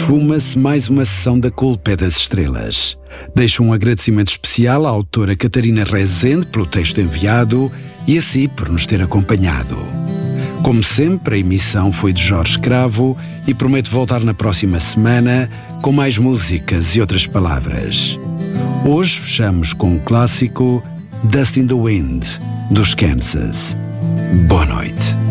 Esfuma-se mais uma sessão da Culpa é das Estrelas. Deixo um agradecimento especial à autora Catarina Rezende pelo texto enviado e a si por nos ter acompanhado. Como sempre, a emissão foi de Jorge Escravo e prometo voltar na próxima semana com mais músicas e outras palavras. Hoje fechamos com o clássico Dust in the Wind, dos Kansas. Boa noite.